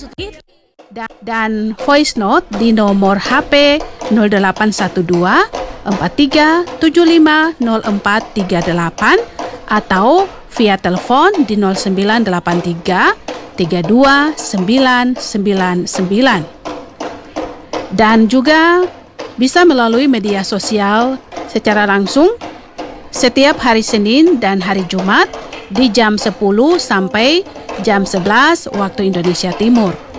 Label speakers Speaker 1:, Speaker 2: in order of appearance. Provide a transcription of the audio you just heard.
Speaker 1: dan voice note di nomor HP 0812 43750438 atau via telepon di 0983 32999. Dan juga bisa melalui media sosial secara langsung setiap hari Senin dan hari Jumat di jam 10 sampai jam 11 waktu Indonesia Timur.